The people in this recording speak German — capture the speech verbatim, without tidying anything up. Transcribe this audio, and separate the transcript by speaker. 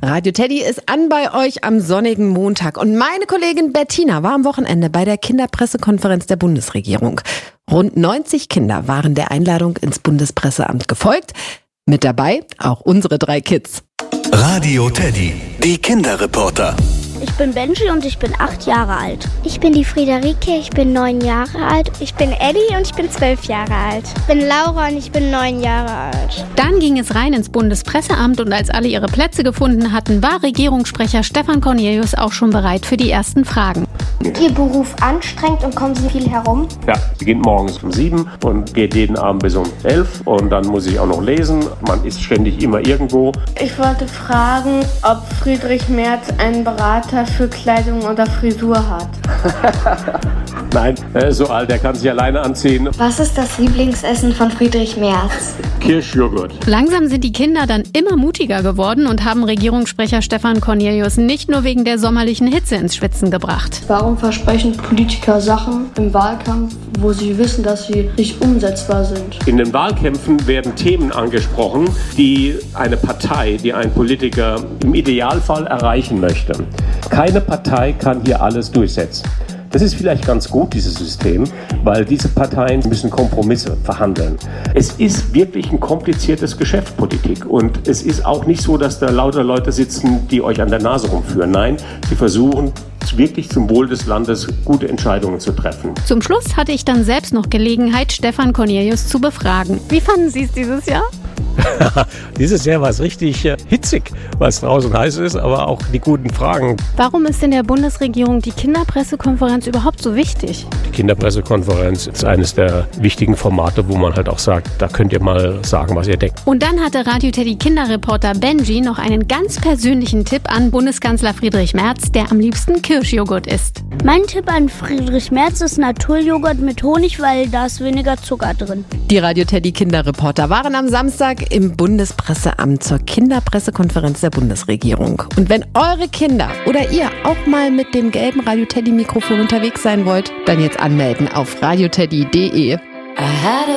Speaker 1: Radio Teddy ist an bei euch am sonnigen Montag. Und meine Kollegin Bettina war am Wochenende bei der Kinderpressekonferenz der Bundesregierung. Rund neunzig Kinder waren der Einladung ins Bundespresseamt gefolgt. Mit dabei auch unsere drei Kids.
Speaker 2: Radio Teddy, die Kinderreporter.
Speaker 3: Ich bin Benji und ich bin acht Jahre alt.
Speaker 4: Ich bin die Friederike, ich bin neun Jahre alt.
Speaker 5: Ich bin Eddie und ich bin zwölf Jahre alt.
Speaker 6: Ich bin Laura und ich bin neun Jahre alt.
Speaker 7: Dann ging es rein ins Bundespresseamt und als alle ihre Plätze gefunden hatten, war Regierungssprecher Stefan Cornelius auch schon bereit für die ersten Fragen.
Speaker 8: Ist Ihr Beruf anstrengend und kommen Sie viel herum?
Speaker 9: Ja, beginnt morgens um sieben und geht jeden Abend bis um elf und dann muss ich auch noch lesen. Man ist ständig immer irgendwo.
Speaker 10: Ich wollte fragen, ob Friedrich Merz einen Berater für Kleidung oder Frisur hat.
Speaker 9: Nein, er ist so alt, er kann sich alleine anziehen.
Speaker 8: Was ist das Lieblingsessen von Friedrich Merz?
Speaker 9: Kirschjoghurt.
Speaker 7: Langsam sind die Kinder dann immer mutiger geworden und haben Regierungssprecher Stefan Cornelius nicht nur wegen der sommerlichen Hitze ins Schwitzen gebracht.
Speaker 11: Warum versprechen Politiker Sachen im Wahlkampf, wo sie wissen, dass sie nicht umsetzbar sind?
Speaker 9: In den Wahlkämpfen werden Themen angesprochen, die eine Partei, die ein Politiker im Idealfall erreichen möchte. Keine Partei kann hier alles durchsetzen. Das ist vielleicht ganz gut, dieses System, weil diese Parteien müssen Kompromisse verhandeln. Es ist wirklich ein kompliziertes Geschäft, Politik. Und es ist auch nicht so, dass da lauter Leute sitzen, die euch an der Nase rumführen. Nein, sie versuchen wirklich zum Wohl des Landes gute Entscheidungen zu treffen.
Speaker 7: Zum Schluss hatte ich dann selbst noch Gelegenheit, Stefan Cornelius zu befragen. Wie fanden Sie es dieses Jahr?
Speaker 12: Dieses Jahr war es richtig äh, hitzig, weil es draußen heiß ist, aber auch die guten Fragen.
Speaker 7: Warum ist in der Bundesregierung die Kinderpressekonferenz überhaupt so wichtig?
Speaker 12: Die Kinderpressekonferenz ist eines der wichtigen Formate, wo man halt auch sagt, da könnt ihr mal sagen, was ihr denkt.
Speaker 7: Und dann hatte Radio Teddy Kinderreporter Benji noch einen ganz persönlichen Tipp an Bundeskanzler Friedrich Merz, der am liebsten Kirschjoghurt isst.
Speaker 3: Mein Tipp an Friedrich Merz ist Naturjoghurt mit Honig, weil da ist weniger Zucker drin.
Speaker 1: Die Radio Teddy Kinderreporter waren am Samstag im Bundespresseamt zur Kinderpressekonferenz der Bundesregierung. Und wenn eure Kinder oder ihr auch mal mit dem gelben Radio Teddy Mikrofon unterwegs sein wollt, dann jetzt anmelden auf radioteddy punkt de.